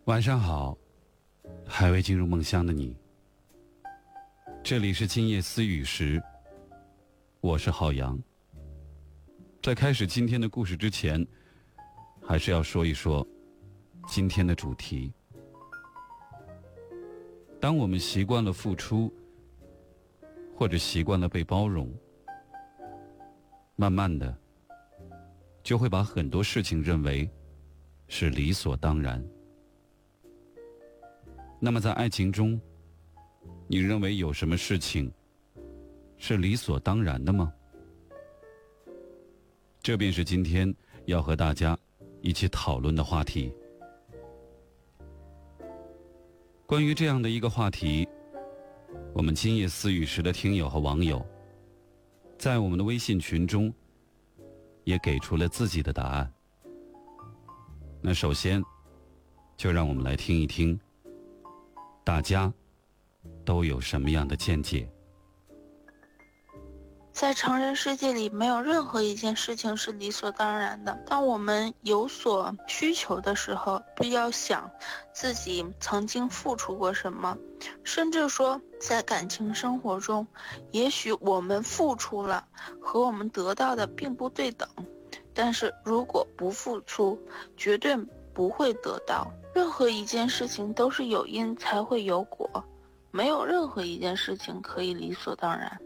晚上好，还未进入梦乡的你。这里是今夜思雨时，我是浩洋。在开始今天的故事之前，还是要说一说今天的主题。当我们习惯了付出，或者习惯了被包容，慢慢的就会把很多事情认为是理所当然。那么在爱情中，你认为有什么事情是理所当然的吗？这便是今天要和大家一起讨论的话题。关于这样的一个话题，我们今夜思雨时的听友和网友在我们的微信群中也给出了自己的答案。那首先就让我们来听一听大家都有什么样的见解。 在成人世界里，没有任何一件事情是理所当然的。当我们有所需求的时候，必要想自己曾经付出过什么，甚至说在感情生活中，也许我们付出了和我们得到的并不对等，但是如果不付出，绝对不会得到。任何一件事情都是有因才会有果，没有任何一件事情可以理所当然。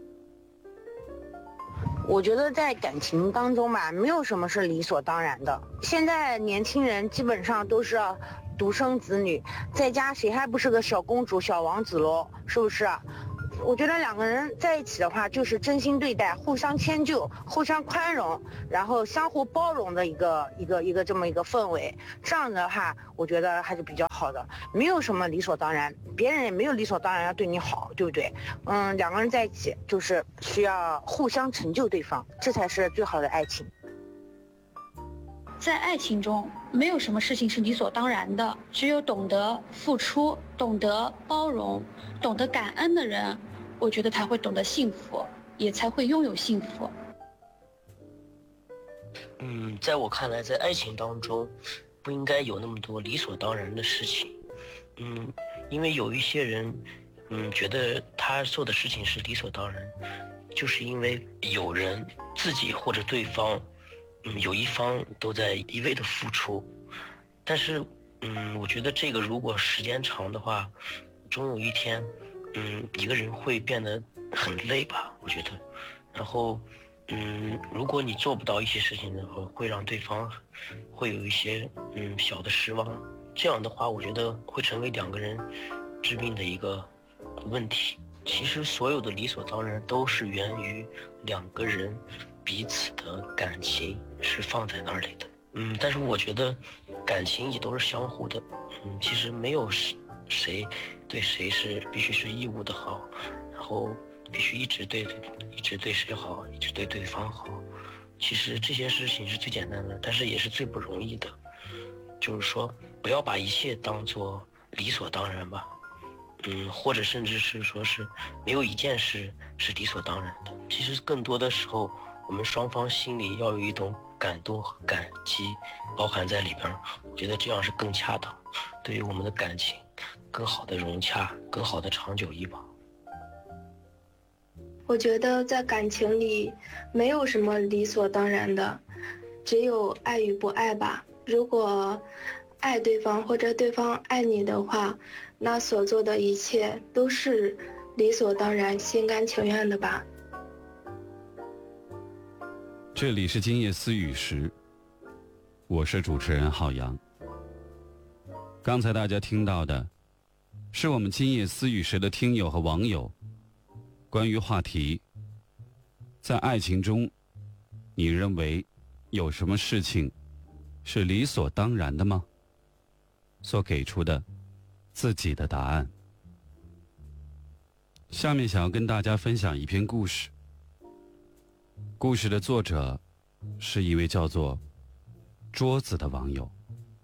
我觉得在感情当中吧，没有什么是理所当然的。现在年轻人基本上都是独生子女，在家谁还不是个小公主、小王子喽？是不是？我觉得两个人在一起的话，就是真心对待，互相迁就，互相宽容，然后相互包容的一个这么一个氛围。这样的话，我觉得还是比较好的。没有什么理所当然，别人也没有理所当然要对你好，对不对？两个人在一起就是需要互相成就对方，这才是最好的爱情。 在爱情中，没有什么事情是理所当然的，只有懂得付出、懂得包容、懂得感恩的人，我觉得才会懂得幸福，也才会拥有幸福。 在我看来，在爱情当中，不应该有那么多理所当然的事情。因为有一些人，觉得他做的事情是理所当然，就是因为有人自己或者对方。有一方都在一味的付出，但是我觉得这个如果时间长的话，终有一天一个人会变得很累吧，我觉得。然后如果你做不到一些事情的话，会让对方会有一些小的失望，这样的话我觉得会成为两个人致命的一个问题。其实所有的理所当然都是源于两个人彼此的感情是放在那里的。但是我觉得感情也都是相互的。其实没有谁对谁是必须是义务的好，然后必须一直对谁好，一直对对方好。其实这些事情是最简单的，但是也是最不容易的。就是说不要把一切当作理所当然吧。或者甚至是说是没有一件事是理所当然的。其实更多的时候，我们双方心里要有一种感动和感激包含在里边，我觉得这样是更恰当，对于我们的感情更好的融洽，更好的长久以往。 我觉得在感情里没有什么理所当然的，只有爱与不爱吧。如果爱对方或者对方爱你的话，那所做的一切都是理所当然、心甘情愿的吧。 这里是今夜思雨时，我是主持人浩洋。刚才大家听到的是我们今夜思雨时的听友和网友关于话题，在爱情中你认为有什么事情是理所当然的吗？所给出的自己的答案。下面想要跟大家分享一篇故事。故事的作者是一位叫做桌子的网友。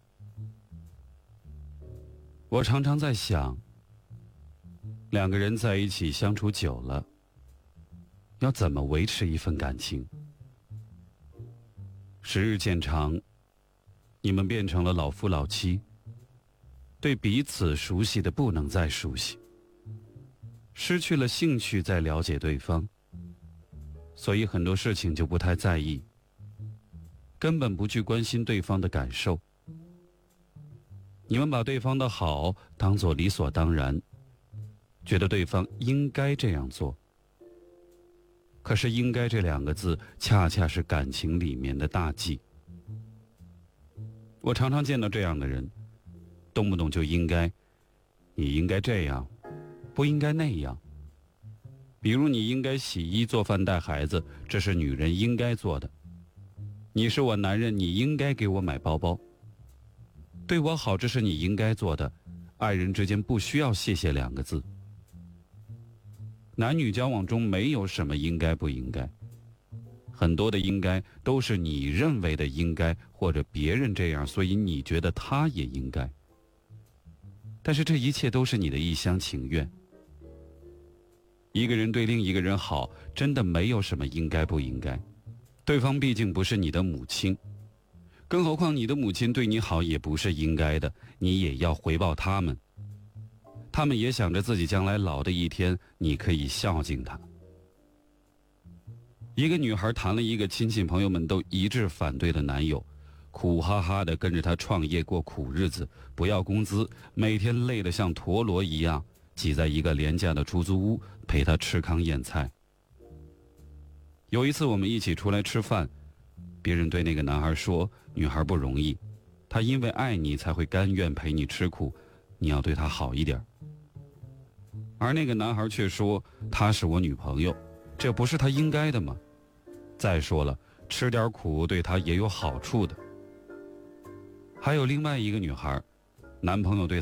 我常常在想，两个人在一起相处久了，要怎么维持一份感情？时日渐长，你们变成了老夫老妻， 对彼此熟悉的不能再熟悉，失去了兴趣再了解对方，所以很多事情就不太在意，根本不去关心对方的感受。你们把对方的好当作理所当然，觉得对方应该这样做。可是应该这2个字恰恰是感情里面的大忌。我常常见到这样的人，动不动就应该，你应该这样，不应该那样。比如你应该洗衣做饭带孩子，这是女人应该做的。你是我男人，你应该给我买包包。对我好，这是你应该做的。爱人之间不需要谢谢2个字。男女交往中没有什么应该不应该，很多的应该都是你认为的应该，或者别人这样，所以你觉得他也应该。但是这一切都是你的一厢情愿。一个人对另一个人好，真的没有什么应该不应该。对方毕竟不是你的母亲，更何况你的母亲对你好也不是应该的，你也要回报他们。他们也想着自己将来老的一天，你可以孝敬他。一个女孩谈了一个亲戚朋友们都一致反对的男友，苦哈哈的跟着他创业过苦日子，不要工资，每天累得像陀螺一样，挤在一个廉价的出租屋陪他吃糠咽菜。有一次我们一起出来吃饭，别人对那个男孩说，女孩不容易，她因为爱你才会甘愿陪你吃苦，你要对她好一点。而那个男孩却说，她是我女朋友，这不是她应该的吗？再说了，吃点苦对她也有好处的。还有另外一个女孩，男朋友对她